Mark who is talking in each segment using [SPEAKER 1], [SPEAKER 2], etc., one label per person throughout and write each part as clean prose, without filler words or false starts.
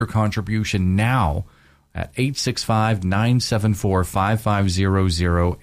[SPEAKER 1] your contribution now at 865-974-5500,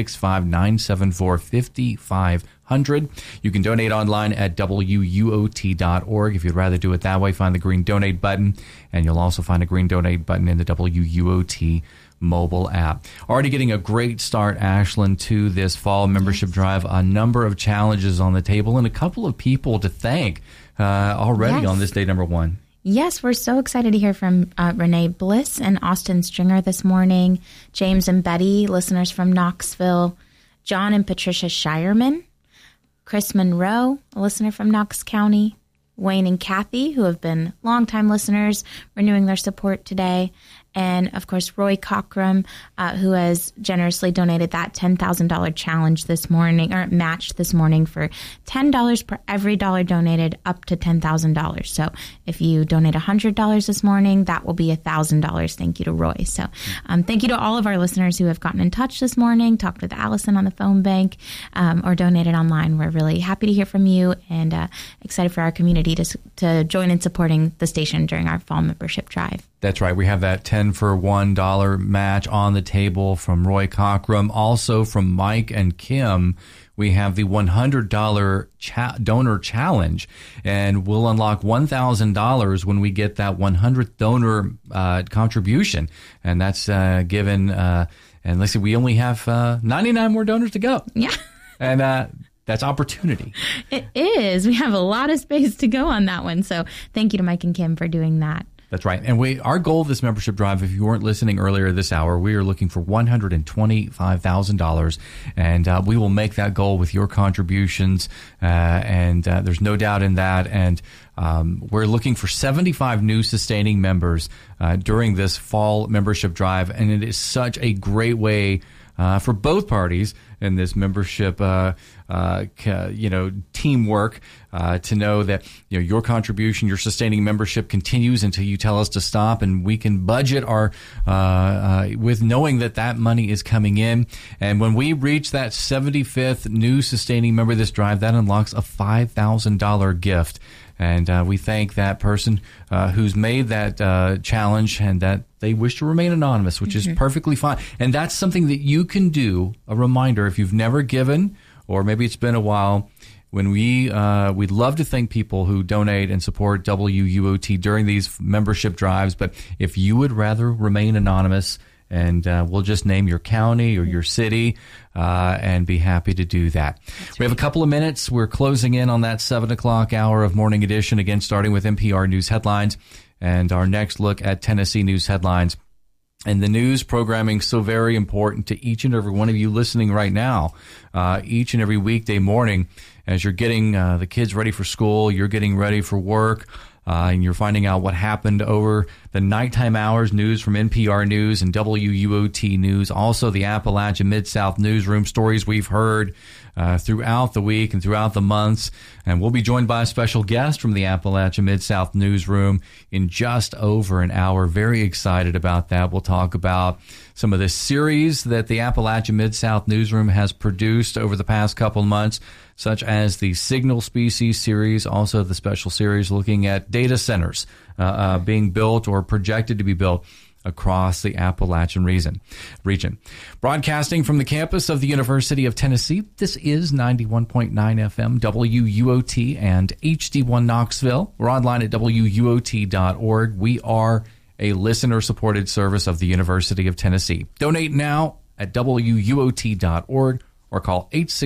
[SPEAKER 1] 865-974-5500. You can donate online at WUOT.org. If you'd rather do it that way, find the green donate button, and you'll also find a green donate button in the WUOT mobile app. Already getting a great start, Ashlyn, to this fall membership drive. A number of challenges on the table and a couple of people to thank already on this day number one.
[SPEAKER 2] Yes, we're so excited to hear from Renee Bliss and Austin Stringer this morning, James and Betty, listeners from Knoxville, John and Patricia Shireman, Chris Monroe, a listener from Knox County, Wayne and Kathy, who have been longtime listeners, renewing their support today, and, of course, Roy Cockrum, who has generously donated that $10,000 challenge this morning, or match this morning, for $10 per every dollar donated up to $10,000. So if you donate $100 this morning, that will be $1,000. Thank you to Roy. So thank you to all of our listeners who have gotten in touch this morning, talked with Allison on the phone bank, or donated online. We're really happy to hear from you and excited for our community to join in supporting the station during our fall membership drive.
[SPEAKER 1] That's right. We have that 10 for $1 match on the table from Roy Cockrum. Also from Mike and Kim, we have the $100 donor challenge, and we'll unlock $1,000 when we get that 100th donor contribution. And that's given, and let's see, we only have 99 more donors to go.
[SPEAKER 2] Yeah.
[SPEAKER 1] And that's opportunity.
[SPEAKER 2] It is. We have a lot of space to go on that one. So thank you to Mike and Kim for doing that.
[SPEAKER 1] That's right. And our goal of this membership drive, if you weren't listening earlier this hour, we are looking for $125,000. And we will make that goal with your contributions. And there's no doubt in that. And we're looking for 75 new sustaining members during this fall membership drive. And it is such a great way for both parties in this membership, teamwork, to know that your contribution, your sustaining membership continues until you tell us to stop, and we can budget our with knowing that money is coming in. And when we reach that 75th new sustaining member of this drive, that unlocks a $5,000 gift. And we thank that person who's made that challenge and that they wish to remain anonymous, which is perfectly fine. And that's something that you can do. A reminder, if you've never given, or maybe it's been a while, when we'd love to thank people who donate and support WUOT during these membership drives. But if you would rather remain anonymous, and we'll just name your county or your city and be happy to do that. We have a couple of minutes. We're closing in on that 7 o'clock hour of Morning Edition, again, starting with NPR News Headlines and our next look at Tennessee News Headlines. And the news programming so very important to each and every one of you listening right now, each and every weekday morning as you're getting the kids ready for school, you're getting ready for work, and you're finding out what happened over the nighttime hours, news from NPR News and WUOT News, also the Appalachia Mid-South newsroom, stories we've heard throughout the week and throughout the months. And we'll be joined by a special guest from the Appalachia Mid-South newsroom in just over an hour. Very excited about that. We'll talk about some of the series that the Appalachia Mid-South newsroom has produced over the past couple months, such as the Signal Species series, also the special series looking at data centers being built or projected to be built across the Appalachian region. Broadcasting from the campus of the University of Tennessee, this is 91.9 FM, WUOT and HD1 Knoxville. We're online at WUOT.org. We are a listener-supported service of the University of Tennessee. Donate now at WUOT.org or call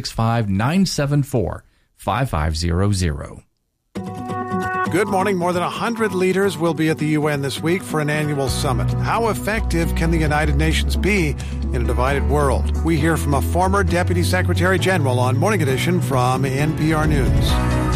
[SPEAKER 1] 865-974-5500.
[SPEAKER 3] Good morning. More than 100 leaders will be at the UN this week for an annual summit. How effective can the United Nations be in a divided world? We hear from a former Deputy Secretary General on Morning Edition from NPR News.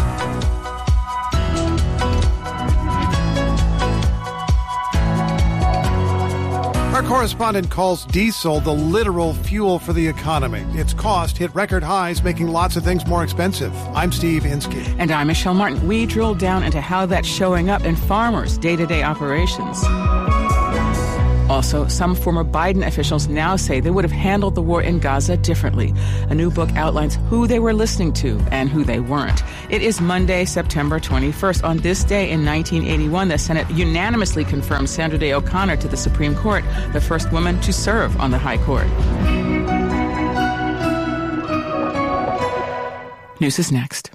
[SPEAKER 3] Our correspondent calls diesel the literal fuel for the economy. Its cost hit record highs, making lots of things more expensive. I'm Steve Inskeep.
[SPEAKER 4] And I'm Michelle Martin. We drill down into how that's showing up in farmers' day-to-day operations. Also, some former Biden officials now say they would have handled the war in Gaza differently. A new book outlines who they were listening to and who they weren't. It is Monday, September 21st. On this day in 1981, the Senate unanimously confirmed Sandra Day O'Connor to the Supreme Court, the first woman to serve on the High Court. News is next.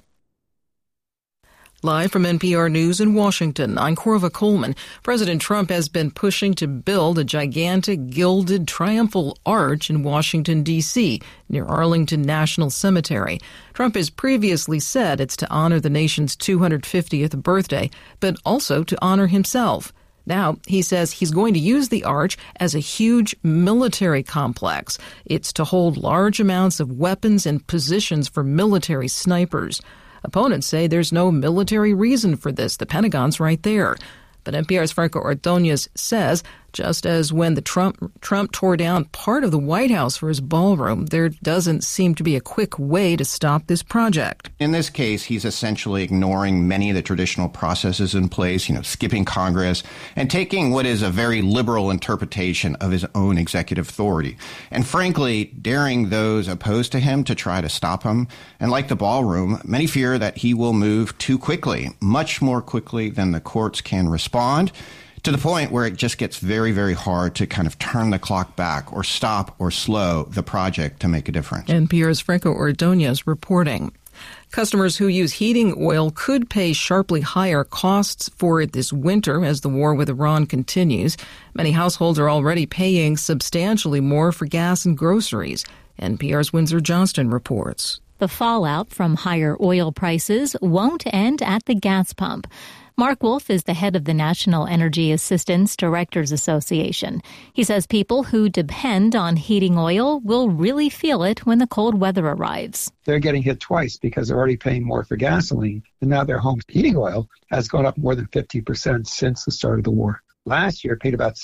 [SPEAKER 5] Live from NPR News in Washington, I'm Corva Coleman. President Trump has been pushing to build a gigantic gilded triumphal arch in Washington, D.C., near Arlington National Cemetery. Trump has previously said it's to honor the nation's 250th birthday, but also to honor himself. Now, he says he's going to use the arch as a huge military complex. It's to hold large amounts of weapons and positions for military snipers. Opponents say there's no military reason for this. The Pentagon's right there. But NPR's Franco Ordonez says, just as when the Trump tore down part of the White House for his ballroom, there doesn't seem to be a quick way to stop this project.
[SPEAKER 6] In this case, he's essentially ignoring many of the traditional processes in place, skipping Congress and taking what is a very liberal interpretation of his own executive authority. And frankly, daring those opposed to him to try to stop him. And like the ballroom, many fear that he will move too quickly, much more quickly than the courts can respond, to the point where it just gets very, very hard to kind of turn the clock back or stop or slow the project to make a difference.
[SPEAKER 5] NPR's Franco Ordonez reporting. Customers who use heating oil could pay sharply higher costs for it this winter as the war with Iran continues. Many households are already paying substantially more for gas and groceries. NPR's Windsor Johnston reports.
[SPEAKER 7] The fallout from higher oil prices won't end at the gas pump. Mark Wolf is the head of the National Energy Assistance Directors Association. He says people who depend on heating oil will really feel it when the cold weather arrives.
[SPEAKER 8] They're getting hit twice because they're already paying more for gasoline, and now their home heating oil has gone up more than 50% since the start of the war. Last year, it paid about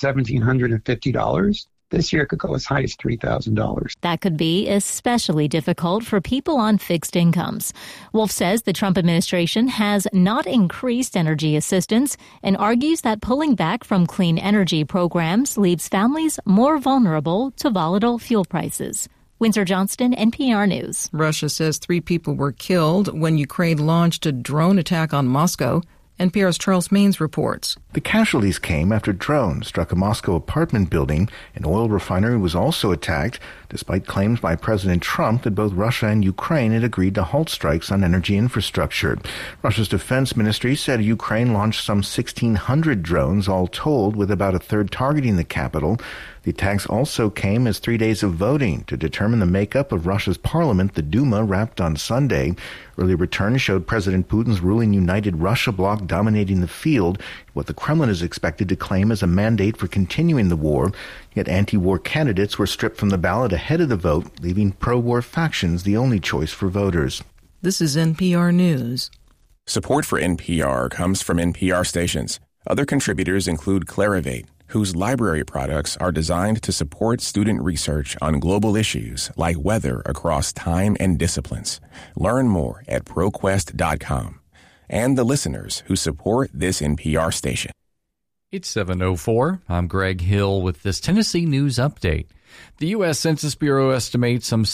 [SPEAKER 8] $1,750. This year, it could go as high as $3,000.
[SPEAKER 7] That could be especially difficult for people on fixed incomes. Wolf says the Trump administration has not increased energy assistance and argues that pulling back from clean energy programs leaves families more vulnerable to volatile fuel prices. Windsor Johnston, NPR News.
[SPEAKER 5] Russia says 3 people were killed when Ukraine launched a drone attack on Moscow. NPR's Charles Maines reports.
[SPEAKER 9] The casualties came after drones struck a Moscow apartment building. An oil refinery was also attacked, despite claims by President Trump that both Russia and Ukraine had agreed to halt strikes on energy infrastructure. Russia's defense ministry said Ukraine launched some 1,600 drones all told, with about a third targeting the capital. The attacks also came as 3 days of voting to determine the makeup of Russia's parliament, the Duma, wrapped on Sunday. Early returns showed President Putin's ruling United Russia bloc dominating the field, what the Kremlin is expected to claim as a mandate for continuing the war. Yet anti-war candidates were stripped from the ballot ahead of the vote, leaving pro-war factions the only choice for voters.
[SPEAKER 5] This is NPR News.
[SPEAKER 10] Support for NPR comes from NPR stations. Other contributors include Clarivate, whose library products are designed to support student research on global issues like weather across time and disciplines. Learn more at ProQuest.com. And the listeners who support this NPR station.
[SPEAKER 1] It's 7:04. I'm Greg Hill with this Tennessee News Update. The U.S. Census Bureau estimates some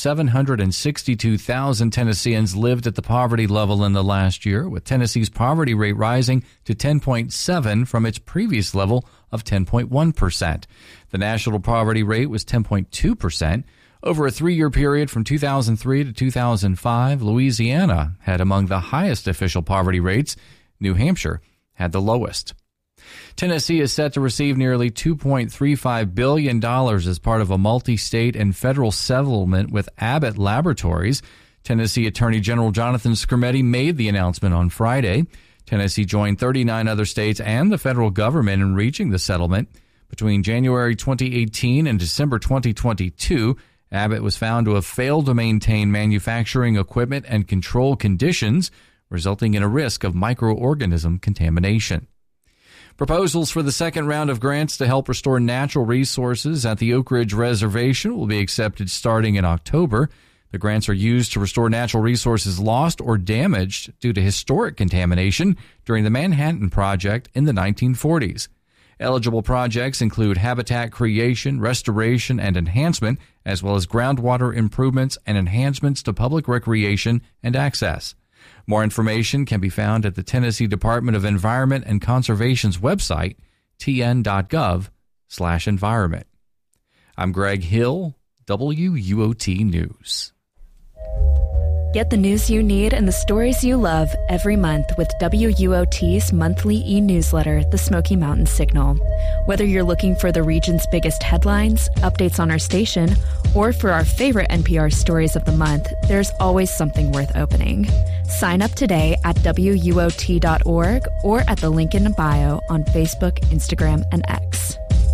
[SPEAKER 1] 762,000 Tennesseans lived at the poverty level in the last year, with Tennessee's poverty rate rising to 10.7 from its previous level of 10.1%. The national poverty rate was 10.2%. Over a 3-year period from 2003 to 2005, Louisiana had among the highest official poverty rates. New Hampshire had the lowest. Tennessee is set to receive nearly $2.35 billion as part of a multi-state and federal settlement with Abbott Laboratories. Tennessee Attorney General Jonathan Skrmetti made the announcement on Friday. Tennessee joined 39 other states and the federal government in reaching the settlement. Between January 2018 and December 2022, Abbott was found to have failed to maintain manufacturing equipment and control conditions, resulting in a risk of microorganism contamination. Proposals for the second round of grants to help restore natural resources at the Oak Ridge Reservation will be accepted starting in October. The grants are used to restore natural resources lost or damaged due to historic contamination during the Manhattan Project in the 1940s. Eligible projects include habitat creation, restoration, and enhancement, as well as groundwater improvements and enhancements to public recreation and access. More information can be found at the Tennessee Department of Environment and Conservation's website, tn.gov/environment. I'm Greg Hill, WUOT News.
[SPEAKER 11] Get the news you need and the stories you love every month with WUOT's monthly e-newsletter, The Smoky Mountain Signal. Whether you're looking for the region's biggest headlines, updates on our station, or for our favorite NPR stories of the month, there's always something worth opening. Sign up today at WUOT.org or at the link in the bio on Facebook, Instagram, and X.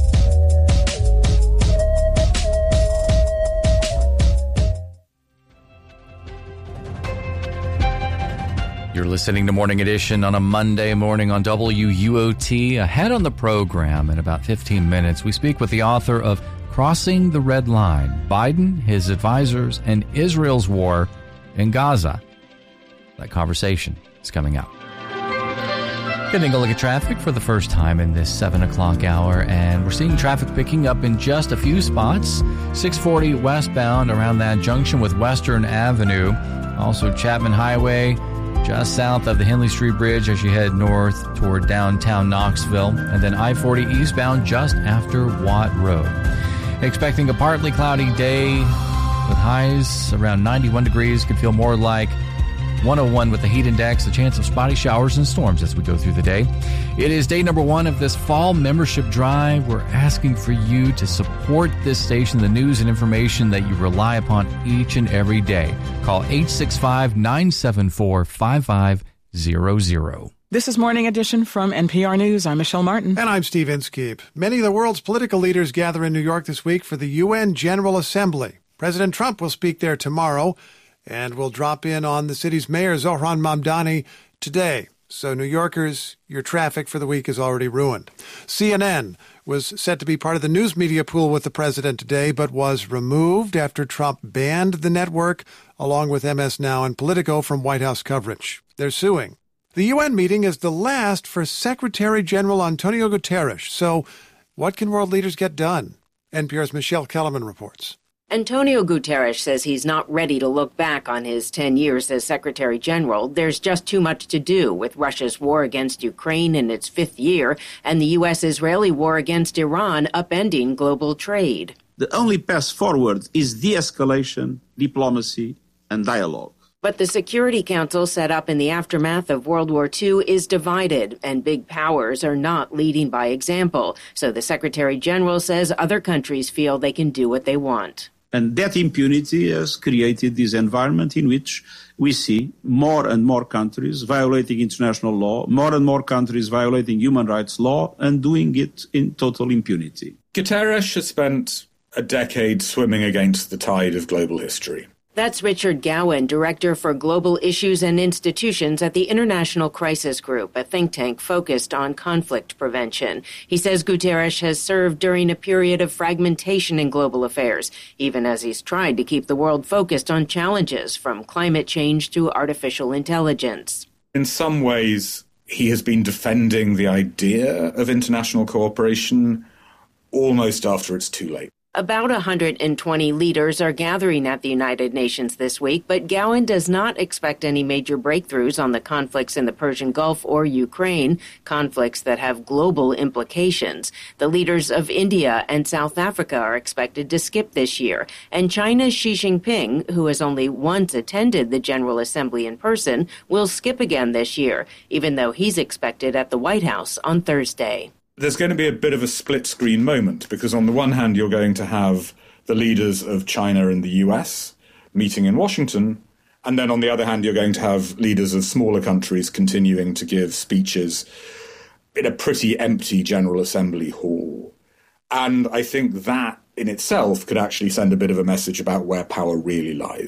[SPEAKER 1] You're listening to Morning Edition on a Monday morning on WUOT. Ahead on the program in about 15 minutes, we speak with the author of Crossing the Red Line, Biden, His Advisors, and Israel's War in Gaza. That conversation is coming up. Getting a look at traffic for the first time in this 7 o'clock hour, and we're seeing traffic picking up in just a few spots. 640 westbound around that junction with Western Avenue. Also Chapman Highway, just south of the Henley Street Bridge as you head north toward downtown Knoxville, and then I-40 eastbound just after Watt Road. Expecting a partly cloudy day with highs around 91 degrees. Could feel more like 101 with the heat index, a chance of spotty showers and storms as we go through the day. It is day number 1 of this fall membership drive. We're asking for you to support this station, the news and information that you rely upon each and every day. Call 865-974-5500.
[SPEAKER 4] This is Morning Edition from NPR News. I'm Michelle Martin.
[SPEAKER 3] And I'm Steve Inskeep. Many of the world's political leaders gather in New York this week for the UN General Assembly. President Trump will speak there tomorrow and will drop in on the city's mayor, Zohran Mamdani, today. So, New Yorkers, your traffic for the week is already ruined. CNN was set to be part of the news media pool with the president today, but was removed after Trump banned the network, along with MS Now and Politico, from White House coverage. They're suing. The UN meeting is the last for Secretary General Antonio Guterres. So, what can world leaders get done? NPR's Michelle Kellerman reports.
[SPEAKER 12] Antonio Guterres says he's not ready to look back on his 10 years as Secretary General. There's just too much to do with Russia's war against Ukraine in its 5th year and the U.S.-Israeli war against Iran upending global trade.
[SPEAKER 13] The only path forward is de-escalation, diplomacy, and dialogue.
[SPEAKER 12] But the Security Council set up in the aftermath of World War II is divided, and big powers are not leading by example. So the Secretary General says other countries feel they can do what they want.
[SPEAKER 13] And that impunity has created this environment in which we see more and more countries violating international law, more and more countries violating human rights law, and doing it in total impunity.
[SPEAKER 14] Guterres has spent a decade swimming against the tide of global history.
[SPEAKER 12] That's Richard Gowan, Director for Global Issues and Institutions at the International Crisis Group, a think tank focused on conflict prevention. He says Guterres has served during a period of fragmentation in global affairs, even as he's tried to keep the world focused on challenges from climate change to artificial intelligence.
[SPEAKER 14] In some ways, he has been defending the idea of international cooperation almost after it's too late.
[SPEAKER 12] About 120 leaders are gathering at the United Nations this week, but Gowan does not expect any major breakthroughs on the conflicts in the Persian Gulf or Ukraine, conflicts that have global implications. The leaders of India and South Africa are expected to skip this year, and China's Xi Jinping, who has only once attended the General Assembly in person, will skip again this year, even though he's expected at the White House on Thursday.
[SPEAKER 14] There's going to be a bit of a split-screen moment because on the one hand, you're going to have the leaders of China and the US meeting in Washington, and then on the other hand, you're going to have leaders of smaller countries continuing to give speeches in a pretty empty General Assembly hall. And I think that in itself could actually send a bit of a message about where power really lies.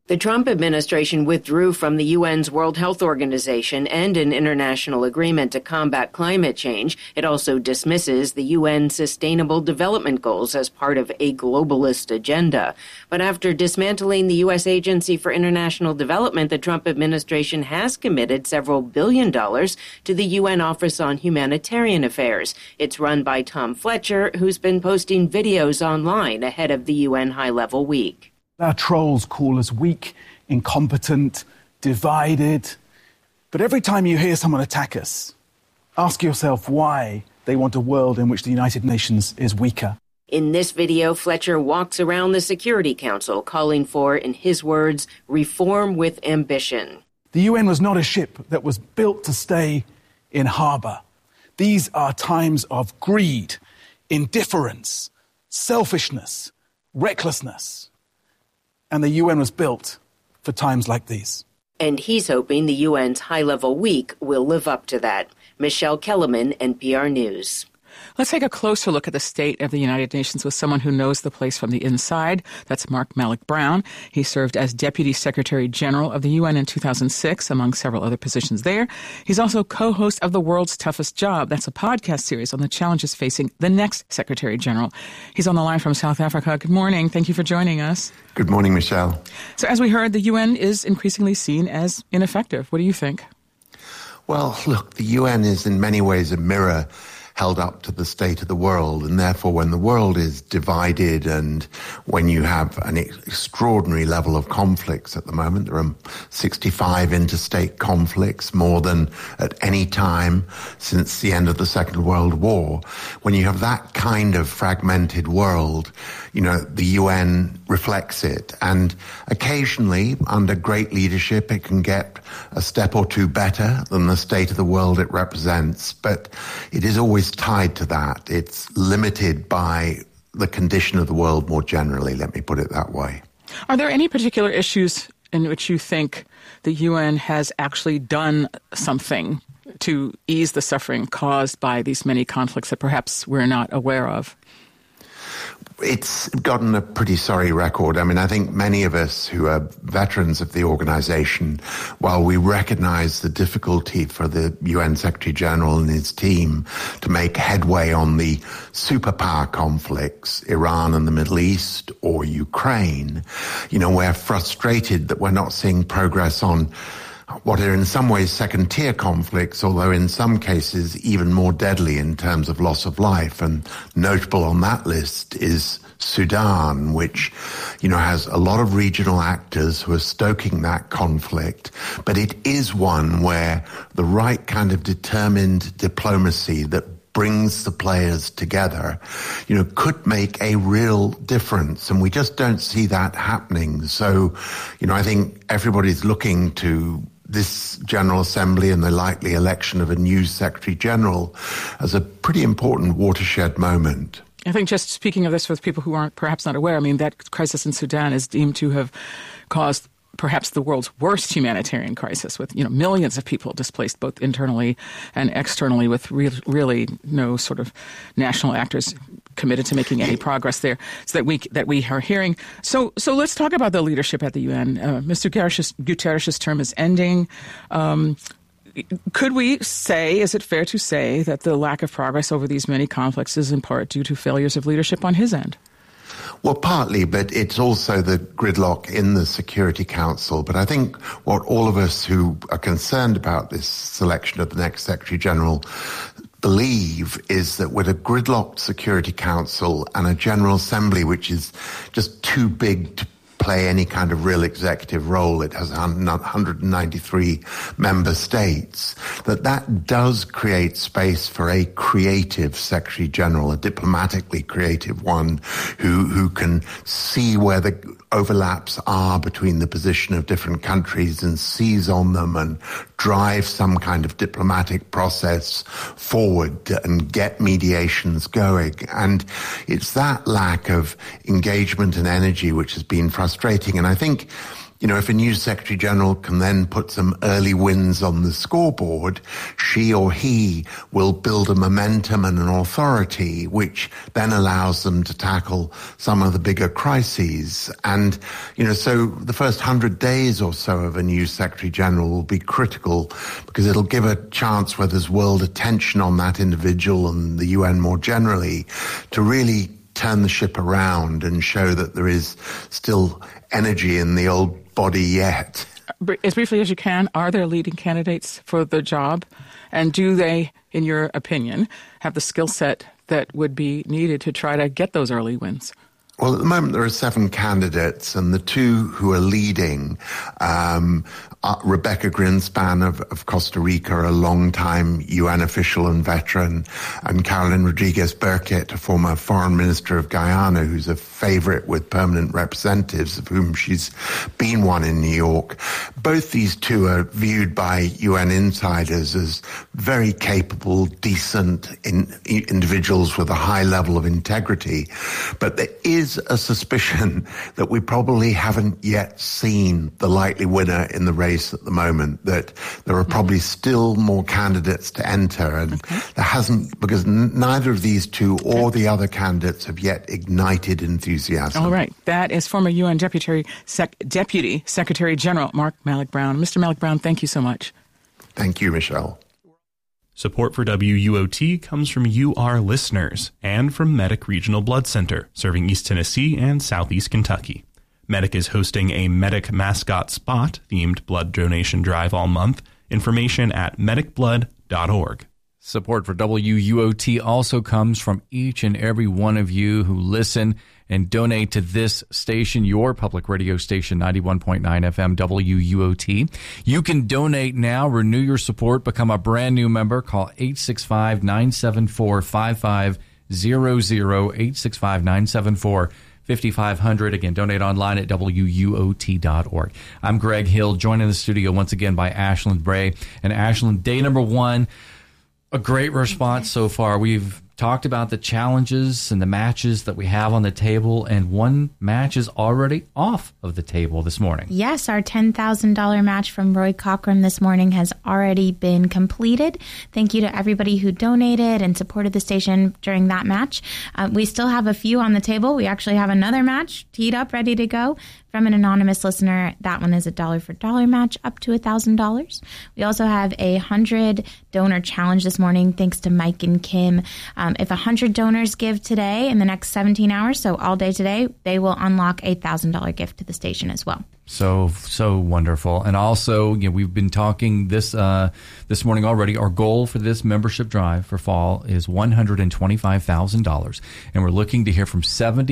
[SPEAKER 12] The Trump administration withdrew from the UN's World Health Organization and an international agreement to combat climate change. It also dismisses the UN Sustainable Development Goals as part of a globalist agenda. But after dismantling the U.S. Agency for International Development, the Trump administration has committed several $billions to the UN Office on Humanitarian Affairs. It's run by Tom Fletcher, who's been posting videos online ahead of the UN High-Level Week.
[SPEAKER 15] Our trolls call us weak, incompetent, divided. But every time you hear someone attack us, ask yourself why they want a world in which the United Nations is weaker.
[SPEAKER 12] In this video, Fletcher walks around the Security Council calling for, in his words, reform with ambition.
[SPEAKER 15] The UN was not a ship that was built to stay in harbour. These are times of greed, indifference, selfishness, recklessness. And the UN was built for times like these.
[SPEAKER 12] And he's hoping the UN's High-Level Week will live up to that. Michelle Kellerman, NPR News.
[SPEAKER 4] Let's take a closer look at the state of the United Nations with someone who knows the place from the inside. That's Mark Malloch Brown. He served as Deputy Secretary General of the UN in 2006, among several other positions there. He's also co-host of The World's Toughest Job. That's a podcast series on the challenges facing the next Secretary General. He's on the line from South Africa. Good morning. Thank you for joining us.
[SPEAKER 16] Good morning, Michelle.
[SPEAKER 4] So as we heard, the UN is increasingly seen as ineffective. What do you think?
[SPEAKER 16] Well, look, the UN is in many ways a mirror held up to the state of the world, and therefore when the world is divided and when you have an extraordinary level of conflicts at the moment, there are 65 interstate conflicts, more than at any time since the end of the Second World War. When you have that kind of fragmented world, you know, the UN reflects it, and occasionally under great leadership it can get a step or two better than the state of the world it represents, but it is always tied to that. It's limited by the condition of the world more generally, let me put it that way.
[SPEAKER 4] Are there any particular issues in which you think the UN has actually done something to ease the suffering caused by these many conflicts that perhaps we're not aware of?
[SPEAKER 16] It's gotten a pretty sorry record. I mean, I think many of us who are veterans of the organization, while we recognize the difficulty for the UN Secretary General and his team to make headway on the superpower conflicts, Iran and the Middle East or Ukraine, you know, we're frustrated that we're not seeing progress on what are in some ways second-tier conflicts, although in some cases even more deadly in terms of loss of life. And notable on that list is Sudan, which, you know, has a lot of regional actors who are stoking that conflict. But it is one where the right kind of determined diplomacy that brings the players together, you know, could make a real difference. And we just don't see that happening. So, you know, I think everybody's looking to this General Assembly and the likely election of a new Secretary General as a pretty important watershed moment.
[SPEAKER 4] I think just speaking of this with people who aren't perhaps not aware, I mean, that crisis in Sudan is deemed to have caused perhaps the world's worst humanitarian crisis with, you know, millions of people displaced both internally and externally with really no sort of national actors committed to making any progress there so that we are hearing. So let's talk about the leadership at the UN. Mr. Guterres' term is ending. Could we say, is it fair to say that the lack of progress over these many conflicts is in part due to failures of leadership on his end?
[SPEAKER 16] Well, partly, but it's also the gridlock in the Security Council. But I think what all of us who are concerned about this selection of the next Secretary General believe is that with a gridlocked Security Council and a General Assembly which is just too big to play any kind of real executive role, it has 193 member states, that does create space for a creative Secretary General, a diplomatically creative one who can see where the overlaps are between the position of different countries and seize on them and drive some kind of diplomatic process forward and get mediations going. And it's that lack of engagement and energy which has been frustrating. And I think if a new Secretary General can then put some early wins on the scoreboard, she or he will build a momentum and an authority, which then allows them to tackle some of the bigger crises. And, so the first 100 days or so of a new Secretary General will be critical because it'll give a chance where there's world attention on that individual and the UN more generally to really turn the ship around and show that there is still energy in the old body yet.
[SPEAKER 4] As briefly as you can, are there leading candidates for the job? And do they, in your opinion, have the skill set that would be needed to try to get those early wins?
[SPEAKER 16] Well, at the moment, there are 7 candidates, and the 2 who are leading, Rebecca Greenspan of Costa Rica, a long-time UN official and veteran, and Carolyn Rodriguez-Burkett, a former foreign minister of Guyana, who's a favorite with permanent representatives, of whom she's been one in New York. Both these 2 are viewed by UN insiders as very capable, decent individuals with a high level of integrity. But there is a suspicion that we probably haven't yet seen the likely winner in the race at the moment, that there are probably still more candidates to enter, and there hasn't, because neither of these 2 or the other candidates have yet ignited enthusiasm.
[SPEAKER 4] All right. That is former UN Deputy Secretary General Mark Malloch Brown. Mr. Malloch Brown, thank you so much.
[SPEAKER 16] Thank you, Michelle.
[SPEAKER 17] Support for WUOT comes from you, our listeners, and from Medic Regional Blood Center, serving East Tennessee and Southeast Kentucky. Medic is hosting a Medic Mascot Spot-themed blood donation drive all month. Information at medicblood.org.
[SPEAKER 1] Support for WUOT also comes from each and every one of you who listen and donate to this station, your public radio station, 91.9 FM WUOT. You can donate now, renew your support, become a brand new member. Call 865-974-5500, 865-974-5500. Again, donate online at WUOT.org. I'm Greg Hill, joined in the studio once again by Ashland Bray. And Ashland, day number 1, a great response so far. We've talked about the challenges and the matches that we have on the table, and one match is already off of the table this morning.
[SPEAKER 2] Yes, our $10,000 match from Roy Cochran this morning has already been completed. Thank you to everybody who donated and supported the station during that match. We still have a few on the table. We actually have another match teed up, ready to go from an anonymous listener. That one is a dollar for dollar match up to $1,000. We also have a 100 donor challenge this morning, thanks to Mike and Kim. If 100 donors give today in the next 17 hours, so all day today, they will unlock a $1,000 gift to the station as well.
[SPEAKER 1] So wonderful. And also, we've been talking this morning already. Our goal for this membership drive for fall is $125,000. And we're looking to hear from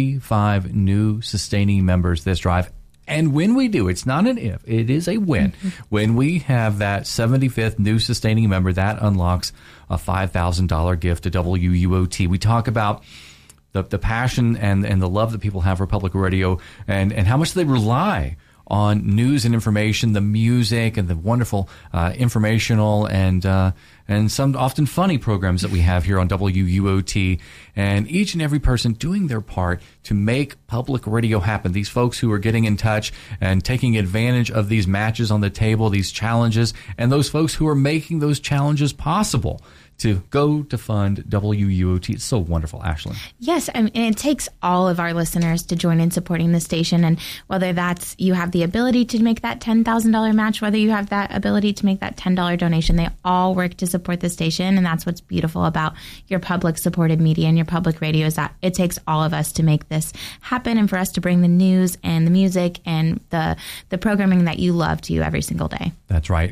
[SPEAKER 1] 75 new sustaining members this drive. And when we do, it's not an if, it is a when. When we have that 75th new sustaining member, that unlocks a $5,000 gift to WUOT. We talk about the passion and the love that people have for public radio and how much they rely on news and information, the music and the wonderful informational and some often funny programs that we have here on WUOT, and each and every person doing their part to make public radio happen. These folks who are getting in touch and taking advantage of these matches on the table, these challenges, and those folks who are making those challenges possible to go to fund WUOT. It's so wonderful, Ashland.
[SPEAKER 2] Yes, and it takes all of our listeners to join in supporting the station, and whether that's you have the ability to make that $10,000 match, whether you have that ability to make that $10 donation, they all work to support the station, and that's what's beautiful about your public-supported media and your public radio is that it takes all of us to make this happen and for us to bring the news and the music and the programming that you love to you every single day.
[SPEAKER 1] That's right.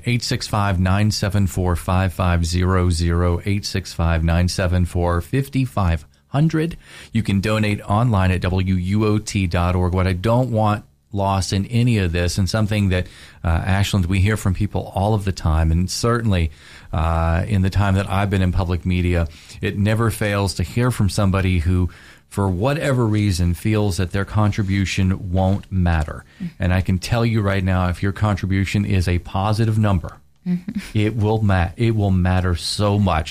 [SPEAKER 1] 865-974-5500. 865-974-5500. You can donate online at WUOT.org. What I don't want lost in any of this, and something that, Ashland, we hear from people all of the time, and certainly in the time that I've been in public media, it never fails to hear from somebody who, for whatever reason, feels that their contribution won't matter. And I can tell you right now, if your contribution is a positive number, it will matter so much.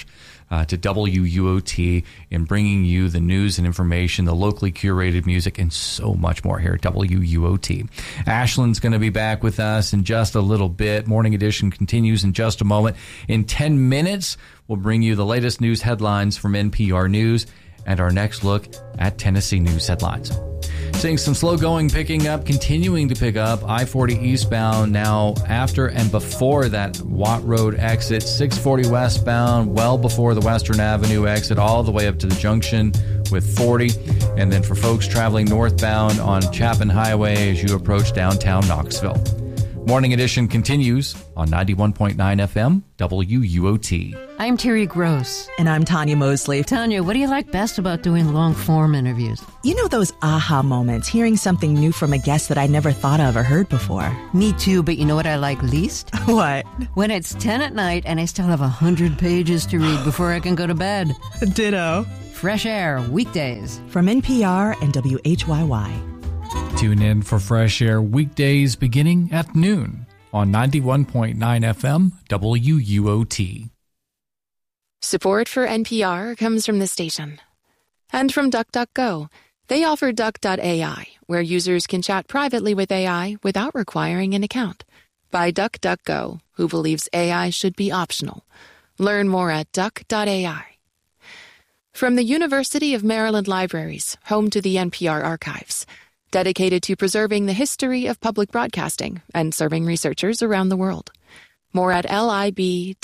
[SPEAKER 1] to WUOT in bringing you the news and information, the locally curated music, and so much more here at WUOT. Ashland's going to be back with us in just a little bit. Morning Edition continues in just a moment. In 10 minutes, we'll bring you the latest news headlines from NPR News and our next look at Tennessee news headlines. Seeing some slow going picking up, continuing to pick up. I-40 eastbound now after and before that Watt Road exit. 640 westbound well before the Western Avenue exit, all the way up to the junction with 40. And then for folks traveling northbound on Chapin Highway as you approach downtown Knoxville. Morning Edition continues on 91.9 FM, WUOT.
[SPEAKER 18] I'm Terry Gross.
[SPEAKER 19] And I'm Tanya Mosley.
[SPEAKER 18] Tanya, what do you like best about doing long-form interviews?
[SPEAKER 19] You know those aha moments, hearing something new from a guest that I never thought of or heard before.
[SPEAKER 18] Me too, but you know what I like least?
[SPEAKER 19] What?
[SPEAKER 18] When it's 10 at night and I still have 100 pages to read before I can go to bed.
[SPEAKER 19] Ditto.
[SPEAKER 18] Fresh Air, weekdays.
[SPEAKER 19] From NPR and WHYY.
[SPEAKER 1] Tune in for Fresh Air weekdays beginning at noon on 91.9 FM WUOT.
[SPEAKER 20] Support for NPR comes from the station. And from DuckDuckGo. They offer Duck.ai, where users can chat privately with AI without requiring an account. By DuckDuckGo, who believes AI should be optional. Learn more at Duck.ai. From the University of Maryland Libraries, home to the NPR archives. Dedicated to preserving the history of public broadcasting and serving researchers around the world. More at lib.umd.edu.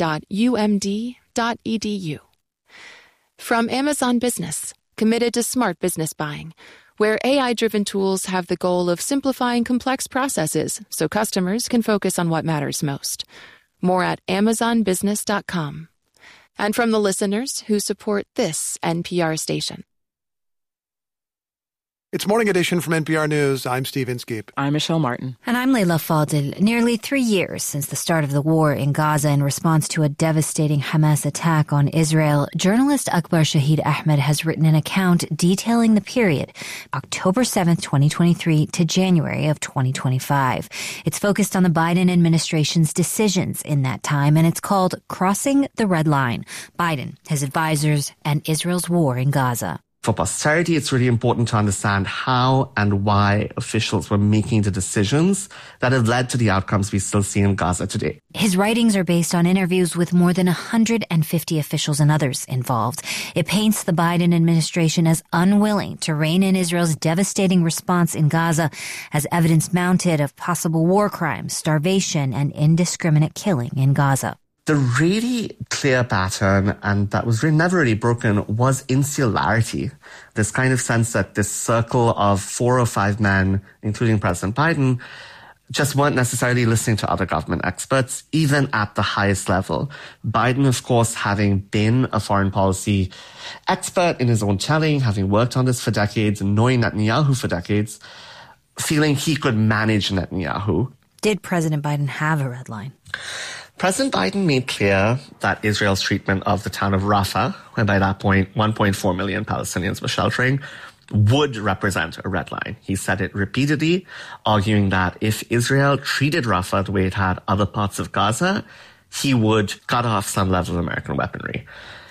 [SPEAKER 20] From Amazon Business, committed to smart business buying, where AI-driven tools have the goal of simplifying complex processes so customers can focus on what matters most. More at amazonbusiness.com. And from the listeners who support this NPR station.
[SPEAKER 3] It's Morning Edition from NPR News. I'm Steve Inskeep.
[SPEAKER 4] I'm Michelle Martin.
[SPEAKER 2] And I'm Layla Fadel. Nearly 3 years since the start of the war in Gaza in response to a devastating Hamas attack on Israel, journalist Akbar Shahid Ahmed has written an account detailing the period, October 7th, 2023 to January of 2025. It's focused on the Biden administration's decisions in that time, and it's called Crossing the Red Line, Biden, his advisors, and Israel's war in Gaza.
[SPEAKER 21] For posterity, it's really important to understand how and why officials were making the decisions that have led to the outcomes we still see in Gaza today.
[SPEAKER 2] His writings are based on interviews with more than 150 officials and others involved. It paints the Biden administration as unwilling to rein in Israel's devastating response in Gaza as evidence mounted of possible war crimes, starvation, and indiscriminate killing in Gaza.
[SPEAKER 21] The really clear pattern, and that was really never really broken, was insularity. This kind of sense that this circle of 4 or 5 men, including President Biden, just weren't necessarily listening to other government experts, even at the highest level. Biden, of course, having been a foreign policy expert in his own telling, having worked on this for decades and knowing Netanyahu for decades, feeling he could manage Netanyahu.
[SPEAKER 2] Did President Biden have a red line?
[SPEAKER 21] President Biden made clear that Israel's treatment of the town of Rafah, where by that point 1.4 million Palestinians were sheltering, would represent a red line. He said it repeatedly, arguing that if Israel treated Rafah the way it had other parts of Gaza, he would cut off some level of American weaponry.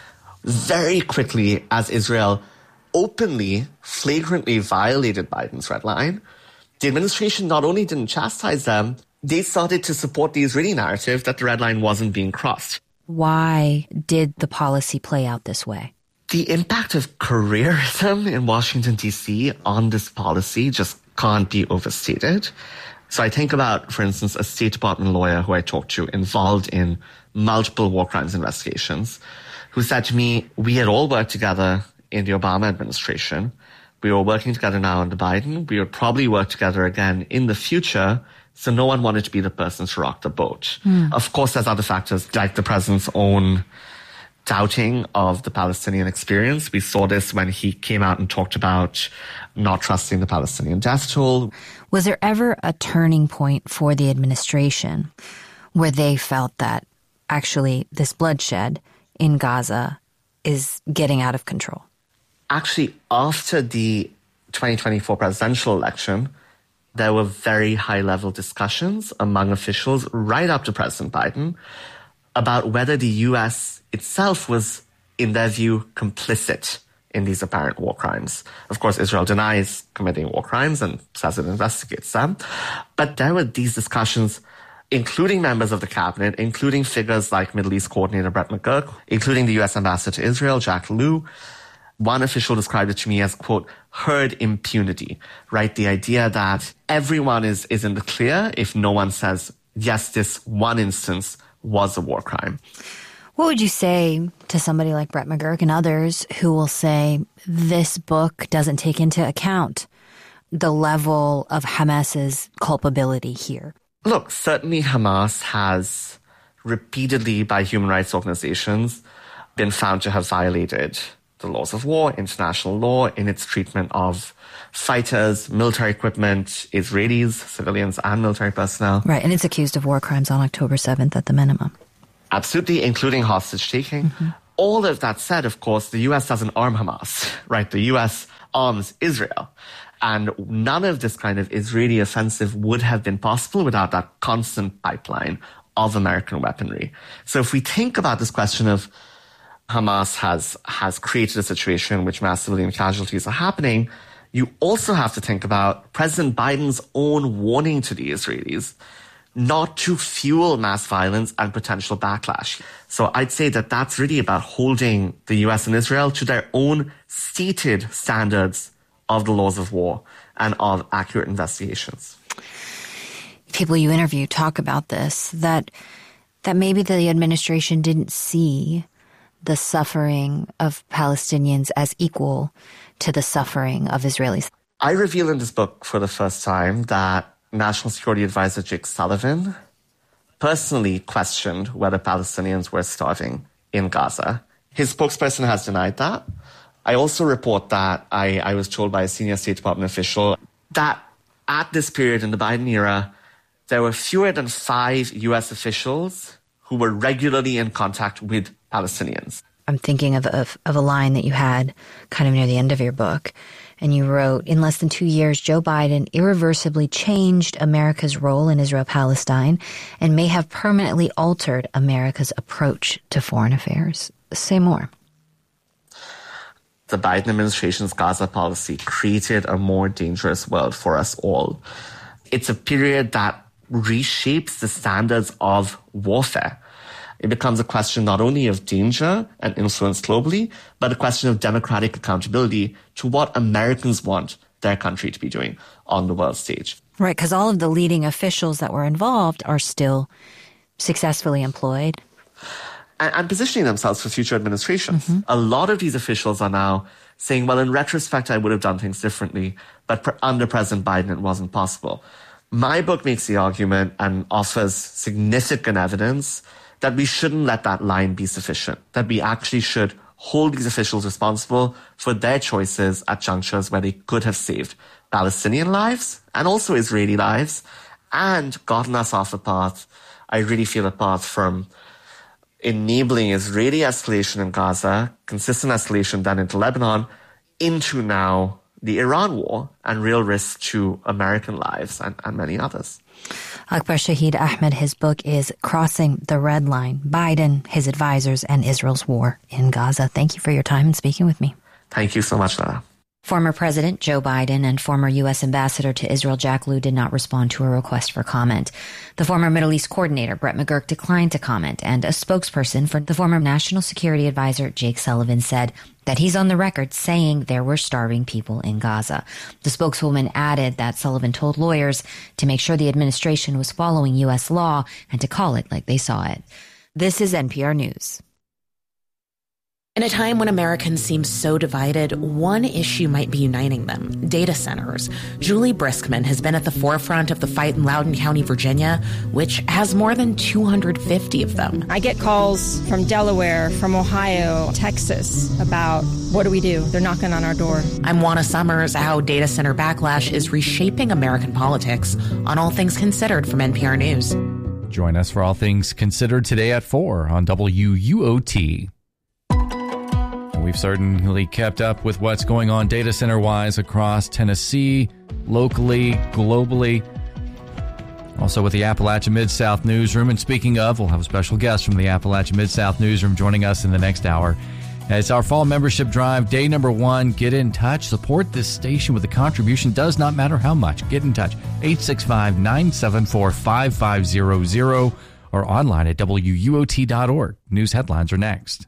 [SPEAKER 21] Very quickly, as Israel openly, flagrantly violated Biden's red line, the administration not only didn't chastise them, they started to support the Israeli narrative that the red line wasn't being crossed.
[SPEAKER 2] Why did the policy play out this way?
[SPEAKER 21] The impact of careerism in Washington, D.C. on this policy just can't be overstated. So I think about, for instance, a State Department lawyer who I talked to involved in multiple war crimes investigations, who said to me, we had all worked together in the Obama administration. We were working together now under Biden. We would probably work together again in the future. So no one wanted to be the person to rock the boat. Of course, there's other factors like the president's own doubting of the Palestinian experience. We saw this when he came out and talked about not trusting the Palestinian death toll.
[SPEAKER 2] Was there ever a turning point for the administration where they felt that actually this bloodshed in Gaza is getting out of control?
[SPEAKER 21] Actually, after the 2024 presidential election, there were very high-level discussions among officials right up to President Biden about whether the U.S. itself was in their view, complicit in these apparent war crimes. Of course, Israel denies committing war crimes and says it investigates them. But there were these discussions, including members of the cabinet, including figures like Middle East coordinator Brett McGurk, including the U.S. ambassador to Israel, Jack Lew. One official described it to me as, quote, herd impunity, right? The idea that everyone is in the clear if no one says, yes, this one instance was a war crime.
[SPEAKER 2] What would you say to somebody like Brett McGurk and others who will say this book doesn't take into account the level of Hamas's culpability here?
[SPEAKER 21] Look, certainly Hamas has repeatedly, by human rights organizations, been found to have violated the laws of war, international law, in its treatment of fighters, military equipment, Israelis, civilians, and military personnel.
[SPEAKER 2] Right, and it's accused of war crimes on October 7th at the minimum.
[SPEAKER 21] Absolutely, including hostage-taking. Mm-hmm. All of that said, of course, the U.S. doesn't arm Hamas, right? The U.S. arms Israel. And none of this kind of Israeli offensive would have been possible without that constant pipeline of American weaponry. So if we think about this question of Hamas has created a situation in which mass civilian casualties are happening, you also have to think about President Biden's own warning to the Israelis not to fuel mass violence and potential backlash. So I'd say that that's really about holding the US and Israel to their own stated standards of the laws of war and of accurate investigations.
[SPEAKER 2] People you interview talk about this, that maybe the administration didn't see the suffering of Palestinians as equal to the suffering of Israelis.
[SPEAKER 21] I reveal in this book for the first time that National Security Advisor Jake Sullivan personally questioned whether Palestinians were starving in Gaza. His spokesperson has denied that. I also report that I was told by a senior State Department official that at this period in the Biden era, there were fewer than 5 U.S. officials who were regularly in contact with Palestinians.
[SPEAKER 2] I'm thinking of a line that you had kind of near the end of your book. And you wrote, in less than 2 years, Joe Biden irreversibly changed America's role in Israel-Palestine and may have permanently altered America's approach to foreign affairs. Say more.
[SPEAKER 21] The Biden administration's Gaza policy created a more dangerous world for us all. It's a period that reshapes the standards of warfare. It becomes a question not only of danger and influence globally, but a question of democratic accountability to what Americans want their country to be doing on the world stage.
[SPEAKER 2] Right, because all of the leading officials that were involved are still successfully employed.
[SPEAKER 21] And positioning themselves for future administrations. Mm-hmm. A lot of these officials are now saying, well, in retrospect, I would have done things differently, but under President Biden, it wasn't possible. My book makes the argument and offers significant evidence that we shouldn't let that line be sufficient, that we actually should hold these officials responsible for their choices at junctures where they could have saved Palestinian lives and also Israeli lives and gotten us off a path, I really feel, a path from enabling Israeli escalation in Gaza, consistent escalation done into Lebanon, into now the Iran war and real risk to American lives and many others.
[SPEAKER 2] Akbar Shahid Ahmed, his book is Crossing the Red Line, Biden, his advisors, and Israel's war in Gaza. Thank you for your time and speaking with me.
[SPEAKER 21] Thank you so much, Lara.
[SPEAKER 2] Former President Joe Biden and former U.S. Ambassador to Israel Jack Lew did not respond to a request for comment. The former Middle East coordinator Brett McGurk declined to comment, and a spokesperson for the former National Security Advisor Jake Sullivan said that he's on the record saying there were starving people in Gaza. The spokeswoman added that Sullivan told lawyers to make sure the administration was following U.S. law and to call it like they saw it. This is NPR News.
[SPEAKER 6] In a time when Americans seem so divided, one issue might be uniting them: data centers. Julie Briskman has been at the forefront of the fight in Loudoun County, Virginia, which has more than 250 of them.
[SPEAKER 22] I get calls from Delaware, from Ohio, Texas about what do we do? They're knocking on our door.
[SPEAKER 6] I'm Juana Summers. How data center backlash is reshaping American politics on All Things Considered from NPR News.
[SPEAKER 1] Join us for All Things Considered today at 4 on WUOT. We've certainly kept up with what's going on data center-wise across Tennessee, locally, globally. Also with the Appalachia Mid-South Newsroom. And speaking of, we'll have a special guest from the Appalachia Mid-South Newsroom joining us in the next hour. It's our fall membership drive, day number 1. Get in touch. Support this station with a contribution. Does not matter how much. Get in touch. 865-974-5500 or online at WUOT.org. News headlines are next.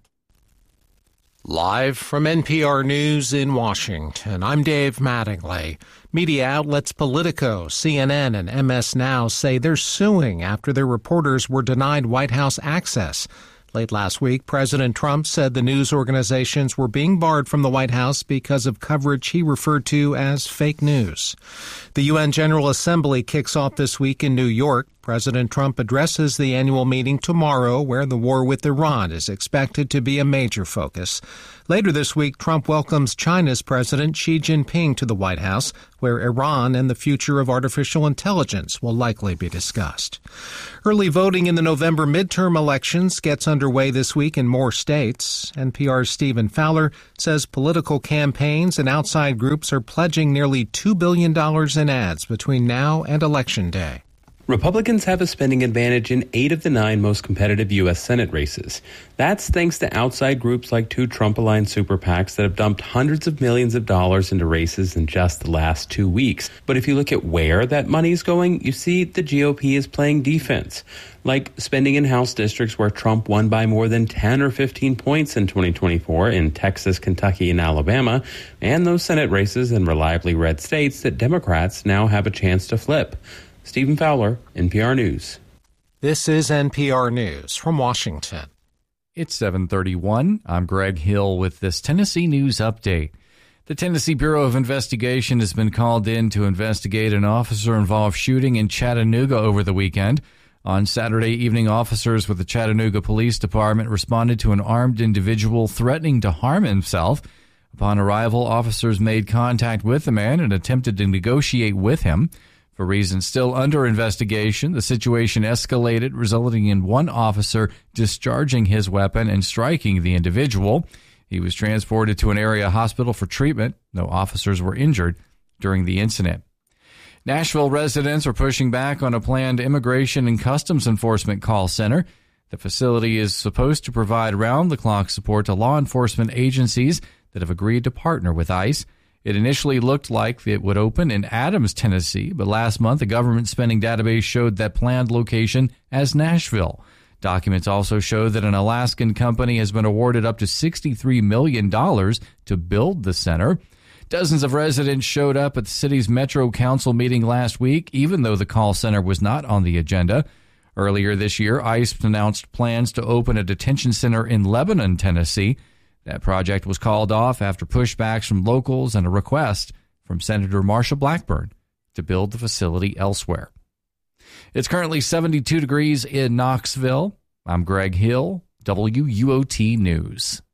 [SPEAKER 7] Live from NPR News in Washington, I'm Dave Mattingly. Media outlets Politico, CNN, and MS Now say they're suing after their reporters were denied White House access. Late last week, President Trump said the news organizations were being barred from the White House because of coverage he referred to as fake news. The UN General Assembly kicks off this week in New York. President Trump addresses the annual meeting tomorrow, where the war with Iran is expected to be a major focus. Later this week, Trump welcomes China's President Xi Jinping to the White House, where Iran and the future of artificial intelligence will likely be discussed. Early voting in the November midterm elections gets underway this week in more states. NPR's Stephen Fowler says political campaigns and outside groups are pledging nearly $2 billion in ads between now and Election Day.
[SPEAKER 8] Republicans have a spending advantage in 8 of the 9 most competitive U.S. Senate races. That's thanks to outside groups like 2 Trump-aligned super PACs that have dumped hundreds of millions of dollars into races in just the last 2 weeks. But if you look at where that money's going, you see the GOP is playing defense, like spending in House districts where Trump won by more than 10 or 15 points in 2024 in Texas, Kentucky, and Alabama, and those Senate races in reliably red states that Democrats now have a chance to flip. Stephen Fowler, NPR News.
[SPEAKER 7] This is NPR News from Washington.
[SPEAKER 1] It's 7:31. I'm Greg Hill with this Tennessee News Update. The Tennessee Bureau of Investigation has been called in to investigate an officer-involved shooting in Chattanooga over the weekend. On Saturday evening, officers with the Chattanooga Police Department responded to an armed individual threatening to harm himself. Upon arrival, officers made contact with the man and attempted to negotiate with him. For reasons still under investigation, the situation escalated, resulting in one officer discharging his weapon and striking the individual. He was transported to an area hospital for treatment. No officers were injured during the incident. Nashville residents are pushing back on a planned immigration and customs enforcement call center. The facility is supposed to provide round-the-clock support to law enforcement agencies that have agreed to partner with ICE. It initially looked like it would open in Adams, Tennessee, but last month a government spending database showed that planned location as Nashville. Documents also show that an Alaskan company has been awarded up to $63 million to build the center. Dozens of residents showed up at the city's Metro Council meeting last week, even though the call center was not on the agenda. Earlier this year, ICE announced plans to open a detention center in Lebanon, Tennessee. That project was called off after pushbacks from locals and a request from Senator Marsha Blackburn to build the facility elsewhere. It's currently 72 degrees in Knoxville. I'm Greg Hill, WUOT News.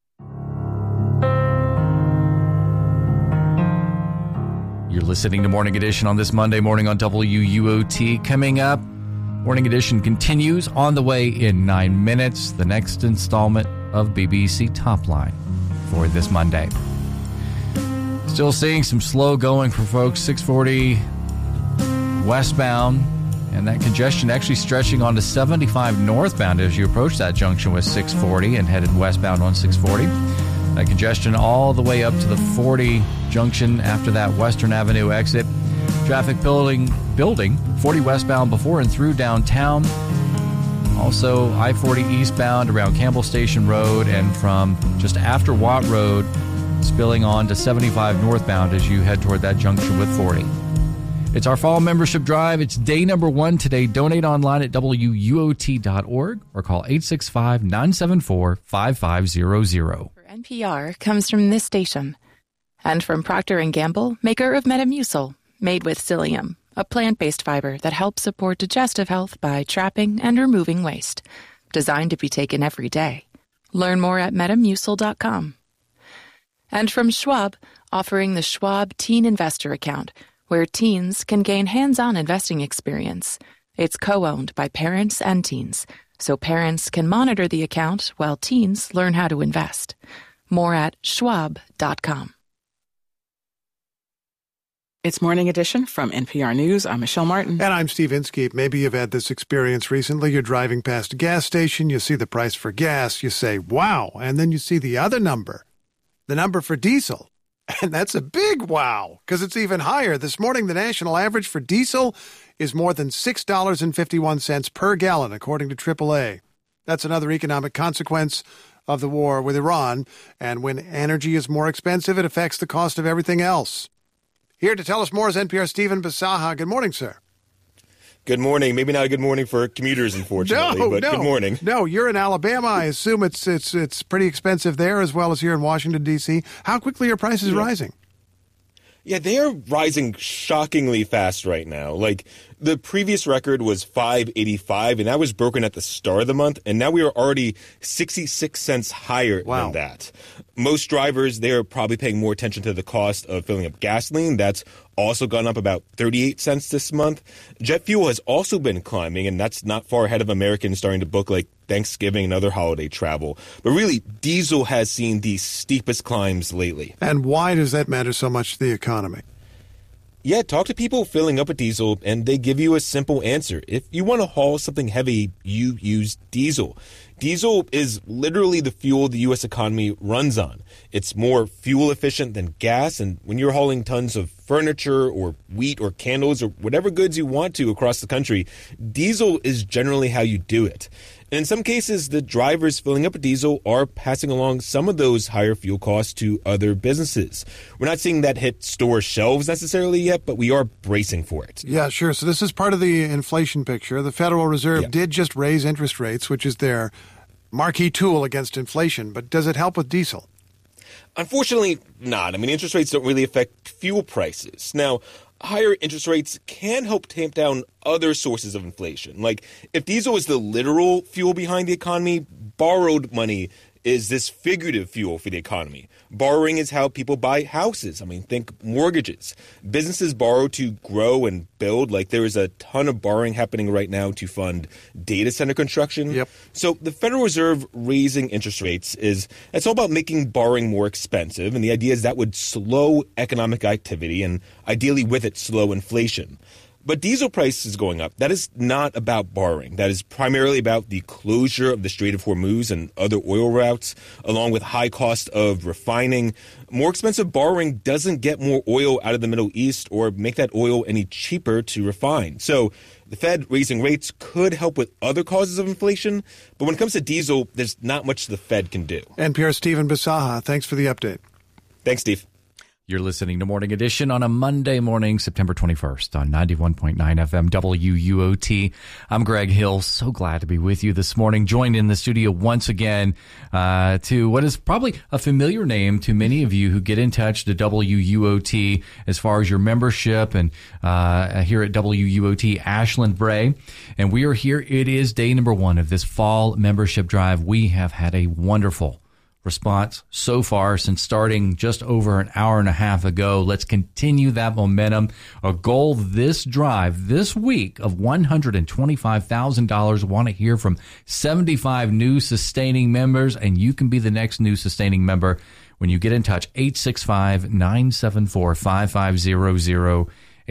[SPEAKER 1] You're listening to Morning Edition on this Monday morning on WUOT. Coming up, Morning Edition continues on the way in 9 minutes. The next installment of BBC Top Line for this Monday. Still seeing some slow going for folks, 640 westbound, and that congestion actually stretching onto 75 northbound as you approach that junction with 640 and headed westbound on 640. That congestion all the way up to the 40 junction after that Western Avenue exit. Traffic building 40 westbound before and through downtown. Also, I-40 eastbound around Campbell Station Road and from just after Watt Road, spilling on to 75 northbound as you head toward that junction with 40. It's our fall membership drive. It's day number 1 today. Donate online at WUOT.org or call 865-974-5500.
[SPEAKER 20] For NPR comes from this station and from Procter & Gamble, maker of Metamucil, made with psyllium, a plant-based fiber that helps support digestive health by trapping and removing waste. Designed to be taken every day. Learn more at Metamucil.com. And from Schwab, offering the Schwab Teen Investor Account, where teens can gain hands-on investing experience. It's co-owned by parents and teens, so parents can monitor the account while teens learn how to invest. More at Schwab.com.
[SPEAKER 4] It's Morning Edition from NPR News. I'm Michelle Martin.
[SPEAKER 3] And I'm Steve Inskeep. Maybe you've had this experience recently. You're driving past a gas station. You see the price for gas. You say, wow. And then you see the other number, the number for diesel. And that's a big wow, because it's even higher. This morning, the national average for diesel is more than $6.51 per gallon, according to AAA. That's another economic consequence of the war with Iran. And when energy is more expensive, it affects the cost of everything else. Here to tell us more is NPR's Stephen Bisaha. Good morning, sir.
[SPEAKER 5] Good morning. Maybe not a good morning for commuters, unfortunately, good morning.
[SPEAKER 3] No, you're in Alabama. I assume it's pretty expensive there as well as here in Washington, D.C. How quickly are prices rising?
[SPEAKER 5] Yeah, they are rising shockingly fast right now. Like, the previous record was $5.85, and that was broken at the start of the month, and now we are already 66 cents higher than that. Most drivers, they're probably paying more attention to the cost of filling up gasoline. That's also gone up about 38 cents this month. Jet fuel has also been climbing, and that's not far ahead of Americans starting to book, like, Thanksgiving and other holiday travel. But really, diesel has seen the steepest climbs lately.
[SPEAKER 3] And why does that matter so much to the economy?
[SPEAKER 5] Yeah, talk to people filling up a diesel, and they give you a simple answer. If you want to haul something heavy, you use diesel. Diesel is literally the fuel the U.S. economy runs on. It's more fuel efficient than gas, and when you're hauling tons of furniture or wheat or candles or whatever goods you want to across the country, diesel is generally how you do it. And in some cases, the drivers filling up a diesel are passing along some of those higher fuel costs to other businesses. We're not seeing that hit store shelves necessarily yet, but we are bracing for it.
[SPEAKER 3] Yeah, sure. So this is part of the inflation picture. The Federal Reserve did just raise interest rates, which is their marquee tool against inflation. But does it help with diesel?
[SPEAKER 5] Unfortunately, not. I mean, interest rates don't really affect fuel prices. Now, higher interest rates can help tamp down other sources of inflation. Like, if diesel is the literal fuel behind the economy, borrowed money is this figurative fuel for the economy. Borrowing is how people buy houses. I mean, think mortgages. Businesses borrow to grow and build. Like, there is a ton of borrowing happening right now to fund data center construction.
[SPEAKER 3] Yep.
[SPEAKER 5] So the Federal Reserve raising interest rates it's all about making borrowing more expensive. And the idea is that would slow economic activity and ideally with it slow inflation. But diesel prices going up, that is not about borrowing. That is primarily about the closure of the Strait of Hormuz and other oil routes, along with high cost of refining. More expensive borrowing doesn't get more oil out of the Middle East or make that oil any cheaper to refine. So the Fed raising rates could help with other causes of inflation. But when it comes to diesel, there's not much the Fed can do.
[SPEAKER 3] NPR's Stephen Bisaha, thanks for the update.
[SPEAKER 5] Thanks, Steve.
[SPEAKER 1] You're listening to Morning Edition on a Monday morning, September 21st on 91.9 FM WUOT. I'm Greg Hill. So glad to be with you this morning. Joined in the studio once again to what is probably a familiar name to many of you who get in touch to WUOT as far as your membership and here at WUOT, Ashland Bray. And we are here. It is day number 1 of this fall membership drive. We have had a wonderful response so far since starting just over an hour and a half ago. Let's continue that momentum. A goal this drive this week of $125,000. Want to hear from 75 new sustaining members, and you can be the next new sustaining member when you get in touch. 865-974-5500.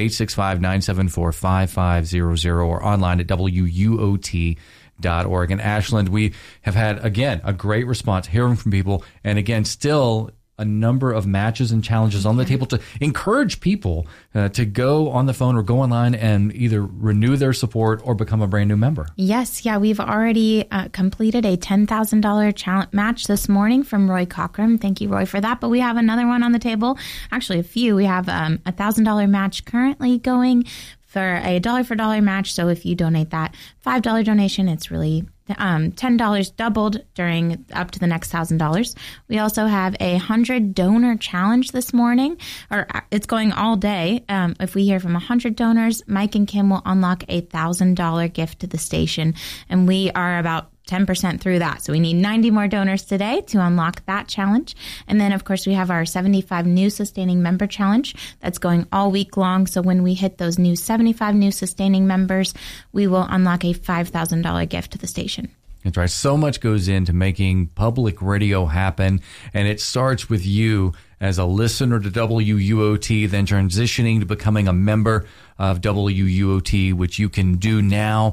[SPEAKER 1] 865-974-5500 or online at WUOT.org. And Ashland, we have had, again, a great response hearing from people. And again, still a number of matches and challenges on the table to encourage people to go on the phone or go online and either renew their support or become a brand new member.
[SPEAKER 2] Yes. Yeah. We've already completed a $10,000 challenge match this morning from Roy Cochran. Thank you, Roy, for that. But we have another one on the table. Actually, a few. We have a $1,000 match currently going for a dollar for dollar match. So if you donate that $5 donation, it's really $10 doubled during up to the next $1,000. We also have a 100 donor challenge this morning, or it's going all day. If we hear from 100 donors, Mike and Kim will unlock a $1,000 gift to the station, and we are about 10% through that. So we need 90 more donors today to unlock that challenge. And then, of course, we have our 75 new sustaining member challenge that's going all week long. So when we hit those new 75 new sustaining members, we will unlock a $5,000 gift to the station.
[SPEAKER 1] That's right. So much goes into making public radio happen, and it starts with you as a listener to WUOT, then transitioning to becoming a member of WUOT, which you can do now,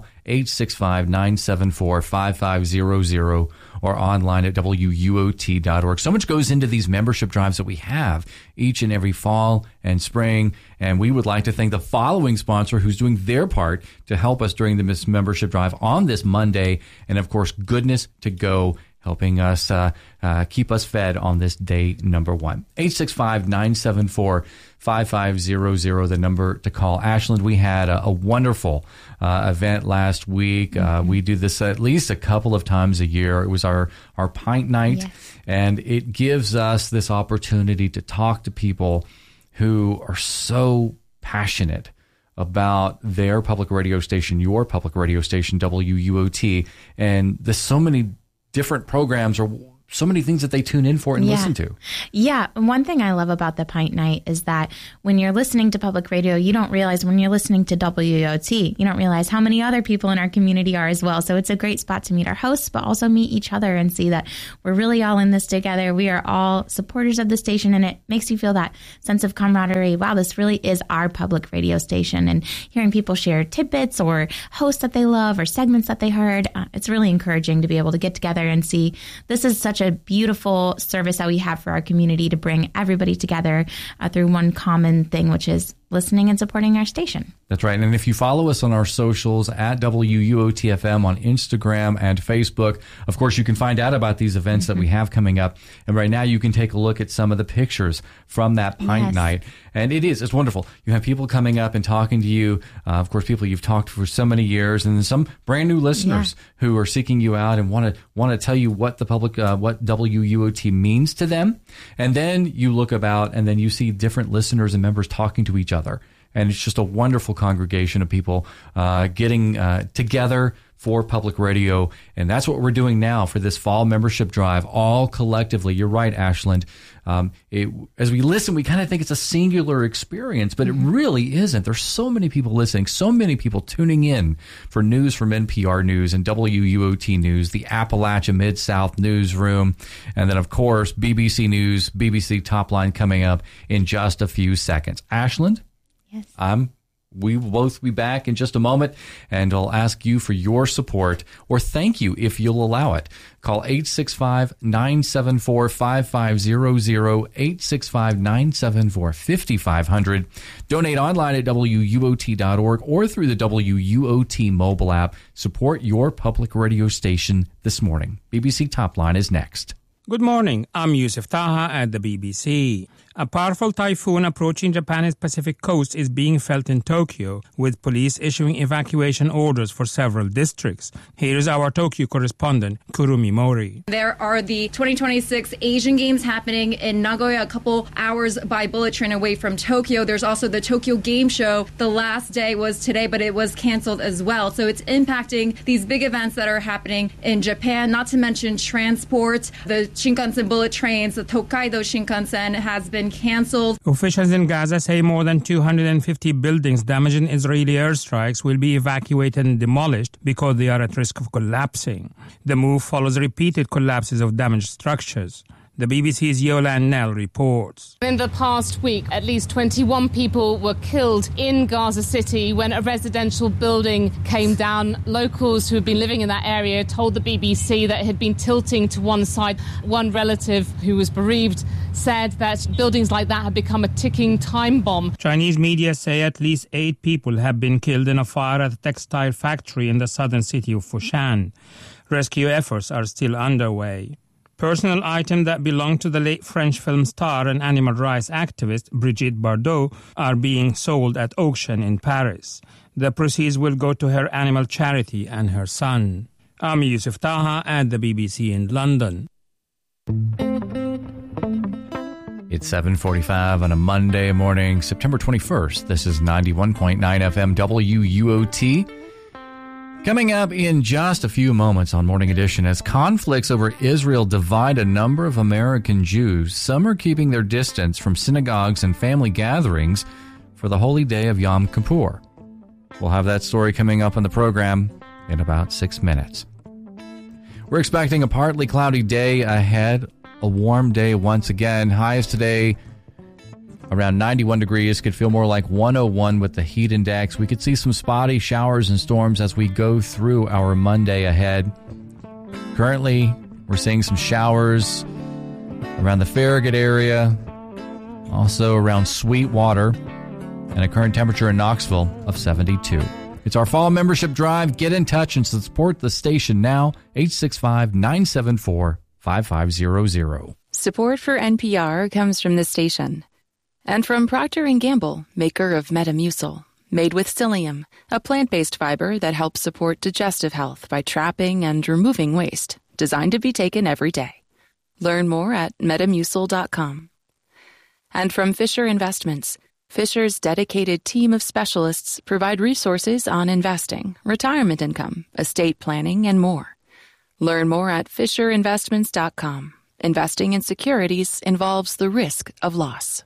[SPEAKER 1] 865-974-5500, or online at WUOT.org. So much goes into these membership drives that we have each and every fall and spring, and we would like to thank the following sponsor who's doing their part to help us during the membership drive on this Monday, and of course, Goodness to Go, helping us keep us fed on this day number one. 865-974-5500, the number to call. Ashland, we had a wonderful event last week. We do this at least a couple of times a year. It was our pint night, yes. And it gives us this opportunity to talk to people who are so passionate about their public radio station, your public radio station, WUOT, and there's so many different programs or so many things that they tune in for and listen to.
[SPEAKER 2] Yeah. One thing I love about the Pint Night is that when you're listening to public radio, you don't realize when you're listening to WUOT, you don't realize how many other people in our community are as well. So it's a great spot to meet our hosts, but also meet each other and see that we're really all in this together. We are all supporters of the station, and it makes you feel that sense of camaraderie. Wow, this really is our public radio station. And hearing people share tidbits or hosts that they love or segments that they heard, it's really encouraging to be able to get together and see this is such a beautiful service that we have for our community to bring everybody together through one common thing, which is listening and supporting our station.
[SPEAKER 1] That's right. And if you follow us on our socials at WUOTFM on Instagram and Facebook, of course, you can find out about these events that we have coming up. And right now you can take a look at some of the pictures from that Pint Night. And it's wonderful. You have people coming up and talking to you. Of course, people you've talked to for so many years, and then some brand new listeners who are seeking you out and want to tell you what the public, what WUOT means to them. And then you look about and then you see different listeners and members talking to each other. And it's just a wonderful congregation of people getting together for public radio. And that's what we're doing now for this fall membership drive, all collectively. You're right, Ashland. As we listen, we kind of think it's a singular experience, but it really isn't. There's so many people listening, so many people tuning in for news from NPR News and WUOT News, the Appalachia Mid-South Newsroom, and then, of course, BBC News, BBC Top Line coming up in just a few seconds. Ashland? Yes. We will both be back in just a moment, and I'll ask you for your support, or thank you if you'll allow it. Call 865-974-5500, 865-974-5500. Donate online at WUOT.org or through the WUOT mobile app. Support your public radio station this morning. BBC Top Line is next.
[SPEAKER 9] Good morning. I'm Yusuf Taha at the BBC. A powerful typhoon approaching Japan's Pacific coast is being felt in Tokyo, with police issuing evacuation orders for several districts. Here is our Tokyo correspondent, Kurumi Mori.
[SPEAKER 10] There are the 2026 Asian Games happening in Nagoya, a couple hours by bullet train away from Tokyo. There's also the Tokyo Game Show. The last day was today, but it was canceled as well. So it's impacting these big events that are happening in Japan, not to mention transport. The Shinkansen bullet trains, the Tokaido Shinkansen has been canceled.
[SPEAKER 9] Officials in Gaza say more than 250 buildings damaged in Israeli airstrikes will be evacuated and demolished because they are at risk of collapsing. The move follows repeated collapses of damaged structures. The BBC's Yolande Nell reports.
[SPEAKER 23] In the past week, at least 21 people were killed in Gaza City when a residential building came down. Locals who had been living in that area told the BBC that it had been tilting to one side. One relative who was bereaved said that buildings like that had become a ticking time bomb.
[SPEAKER 9] Chinese media say at least 8 people have been killed in a fire at a textile factory in the southern city of Foshan. Rescue efforts are still underway. Personal items that belong to the late French film star and animal rights activist Brigitte Bardot are being sold at auction in Paris. The proceeds will go to her animal charity and her son. I'm Yusuf Taha at the BBC in London.
[SPEAKER 1] It's 7:45 on a Monday morning, September 21st. This is 91.9 FM WUOT. Coming up in just a few moments on Morning Edition, as conflicts over Israel divide a number of American Jews, some are keeping their distance from synagogues and family gatherings for the holy day of Yom Kippur. We'll have that story coming up on the program in about 6 minutes. We're expecting a partly cloudy day ahead, a warm day once again. Highs today around 91 degrees. Could feel more like 101 with the heat index. We could see some spotty showers and storms as we go through our Monday ahead. Currently, we're seeing some showers around the Farragut area, also around Sweetwater, and a current temperature in Knoxville of 72. It's our fall membership drive. Get in touch and support the station now. 865-974-5500.
[SPEAKER 20] Support for NPR comes from the station. And from Procter & Gamble, maker of Metamucil, made with psyllium, a plant-based fiber that helps support digestive health by trapping and removing waste, designed to be taken every day. Learn more at Metamucil.com. And from Fisher Investments, Fisher's dedicated team of specialists provide resources on investing, retirement income, estate planning, and more. Learn more at FisherInvestments.com. Investing in securities involves the risk of loss.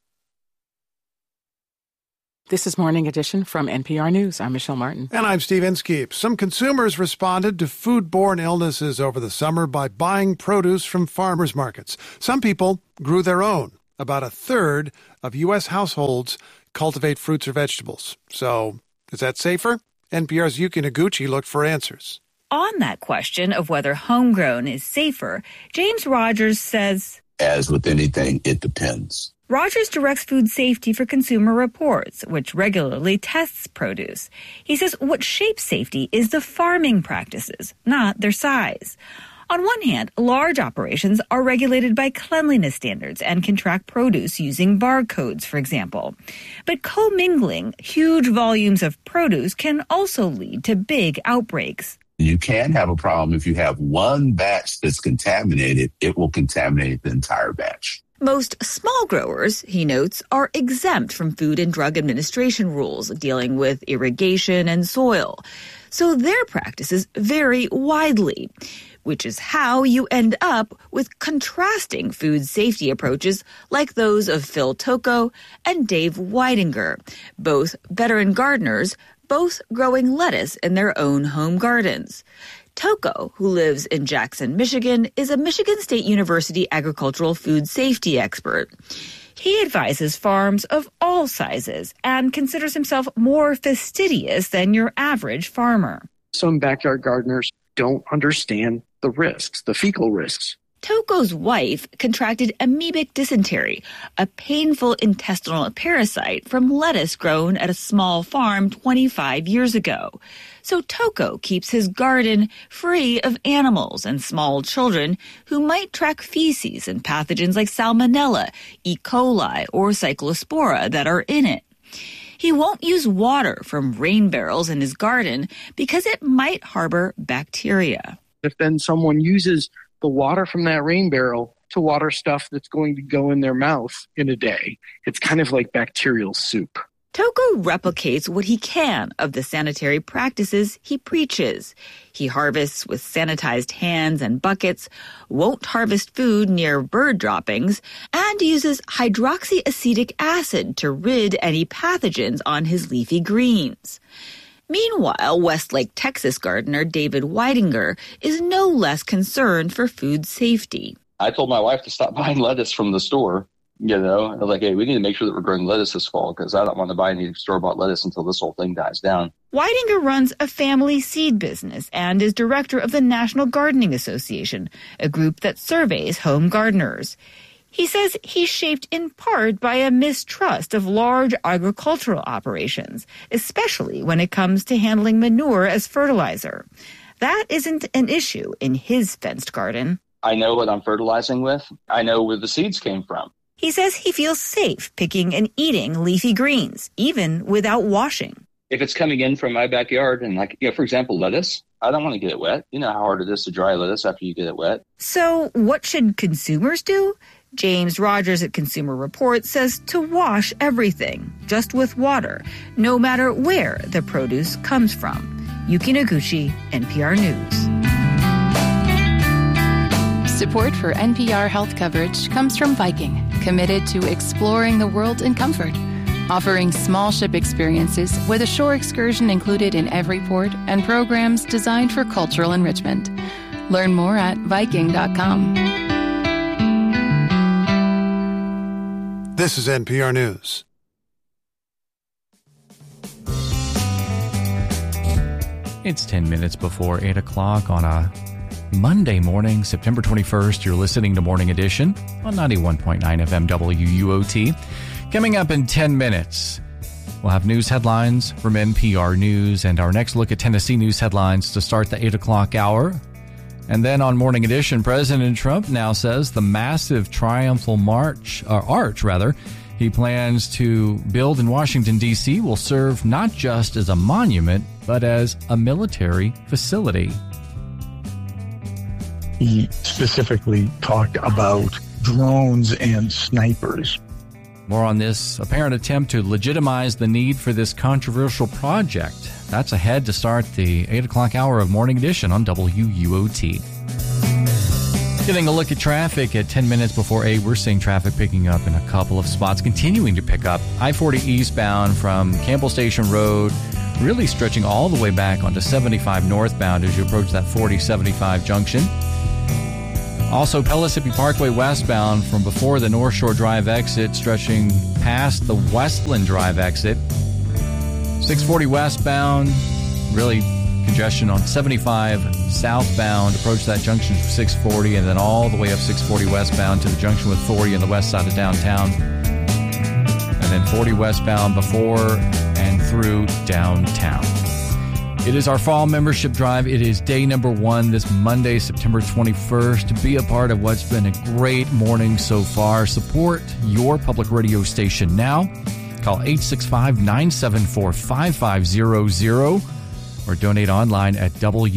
[SPEAKER 4] This is Morning Edition from NPR News. I'm Michelle Martin.
[SPEAKER 3] And I'm Steve Inskeep. Some consumers responded to foodborne illnesses over the summer by buying produce from farmers markets. Some people grew their own. About a third of U.S. households cultivate fruits or vegetables. So, is that safer? NPR's Yuki Noguchi looked for answers.
[SPEAKER 11] On that question of whether homegrown is safer, James Rogers says,
[SPEAKER 13] as with anything, it depends.
[SPEAKER 11] Rogers directs Food Safety for Consumer Reports, which regularly tests produce. He says what shapes safety is the farming practices, not their size. On one hand, large operations are regulated by cleanliness standards and can track produce using barcodes, for example. But commingling huge volumes of produce can also lead to big outbreaks.
[SPEAKER 13] You can have a problem if you have one batch that's contaminated, it will contaminate the entire batch.
[SPEAKER 11] Most small growers, he notes, are exempt from Food and Drug Administration rules dealing with irrigation and soil. So their practices vary widely, which is how you end up with contrasting food safety approaches like those of Phil Tocco and Dave Weidinger, both veteran gardeners, both growing lettuce in their own home gardens. Tocco, who lives in Jackson, Michigan, is a Michigan State University agricultural food safety expert. He advises farms of all sizes and considers himself more fastidious than your average farmer.
[SPEAKER 14] Some backyard gardeners don't understand the risks, the fecal risks.
[SPEAKER 11] Tocco's wife contracted amoebic dysentery, a painful intestinal parasite from lettuce grown at a small farm 25 years ago. So Tocco keeps his garden free of animals and small children who might track feces and pathogens like Salmonella, E. coli, or Cyclospora that are in it. He won't use water from rain barrels in his garden because it might harbor bacteria.
[SPEAKER 14] If then someone uses the water from that rain barrel to water stuff that's going to go in their mouth in a day, it's kind of like bacterial soup.
[SPEAKER 11] Tocco replicates what he can of the sanitary practices he preaches. He harvests with sanitized hands and buckets, won't harvest food near bird droppings, and uses hydroxyacetic acid to rid any pathogens on his leafy greens. Meanwhile, Westlake, Texas gardener David Weidinger is no less concerned for food safety.
[SPEAKER 24] I told my wife to stop buying lettuce from the store. You know, like, hey, we need to make sure that we're growing lettuce this fall because I don't want to buy any store-bought lettuce until this whole thing dies down.
[SPEAKER 11] Weidinger runs a family seed business and is director of the National Gardening Association, a group that surveys home gardeners. He says he's shaped in part by a mistrust of large agricultural operations, especially when it comes to handling manure as fertilizer. That isn't an issue in his fenced garden.
[SPEAKER 24] I know what I'm fertilizing with. I know where the seeds came from.
[SPEAKER 11] He says he feels safe picking and eating leafy greens, even without washing.
[SPEAKER 24] If it's coming in from my backyard and, like, you know, for example, lettuce, I don't want to get it wet. You know how hard it is to dry lettuce after you get it wet.
[SPEAKER 11] So what should consumers do? James Rogers at Consumer Reports says to wash everything, just with water, no matter where the produce comes from. Yuki Noguchi, NPR News.
[SPEAKER 20] Support for NPR health coverage comes from Viking, committed to exploring the world in comfort. Offering small ship experiences with a shore excursion included in every port and programs designed for cultural enrichment. Learn more at Viking.com.
[SPEAKER 3] This is NPR News.
[SPEAKER 1] It's 10 minutes before 8 o'clock on a Monday morning, September 21st. You're listening to Morning Edition on 91.9 FM WUOT. Coming up in 10 minutes, we'll have news headlines from NPR News and our next look at Tennessee news headlines to start the 8 o'clock hour. And then on Morning Edition, President Trump now says the massive triumphal arch he plans to build in Washington, D.C. will serve not just as a monument, but as a military facility.
[SPEAKER 12] He specifically talked about drones and snipers.
[SPEAKER 1] More on this apparent attempt to legitimize the need for this controversial project. That's ahead to start the 8 o'clock hour of Morning Edition on WUOT. Getting a look at traffic at 10 minutes before 8. We're seeing traffic picking up in a couple of spots, continuing to pick up. I-40 eastbound from Campbell Station Road, really stretching all the way back onto 75 northbound as you approach that 40-75 junction. Also, Pellissippi Parkway westbound from before the North Shore Drive exit, stretching past the Westland Drive exit. 640 westbound, really congestion on 75 southbound. Approach that junction for 640 and then all the way up 640 westbound to the junction with 40 on the west side of downtown. And then 40 westbound before and through downtown. It is our fall membership drive. It is day number 1 this Monday, September 21st. Be a part of what's been a great morning so far. Support your public radio station now. Call 865-974-5500 or donate online at